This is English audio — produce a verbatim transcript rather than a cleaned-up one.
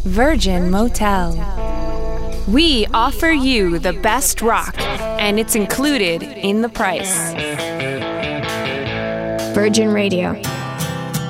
Virgin Motel. We offer you the best rock, and it's included in the price. Virgin Radio.